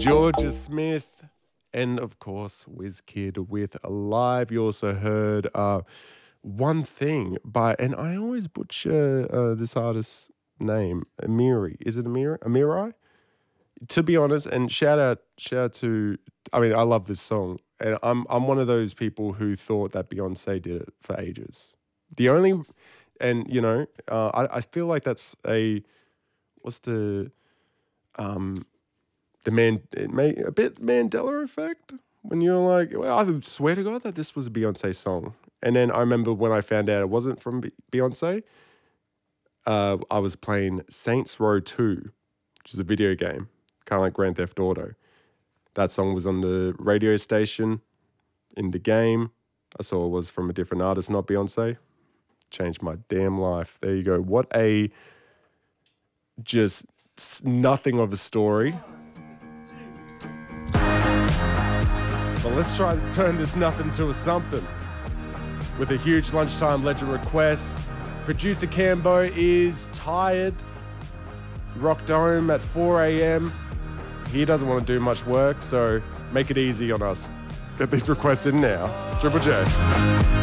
Georgia Smith, and of course WizKid with Alive. You also heard One Thing by, and I always butcher this artist's name, Amiri. Is it Amirai? To be honest, and shout out to, I mean, I love this song, and I'm one of those people who thought that Beyonce did it for ages. The only, and you know, I feel like that's what's the man, it may a bit Mandela effect when you're like, well, I swear to God that this was a Beyonce song, and then I remember when I found out it wasn't from Beyonce. I was playing Saints Row 2, which is a video game, kind of like Grand Theft Auto. That song was on the radio station in the game. I saw it was from a different artist, not Beyonce. Changed my damn life. There you go. What a just nothing of a story. But let's try to turn this nothing to a something with a huge lunchtime legend request. Producer Cambo is tired. Rocked home at 4 a.m. He doesn't want to do much work, so make it easy on us. Get these requests in now. Triple J.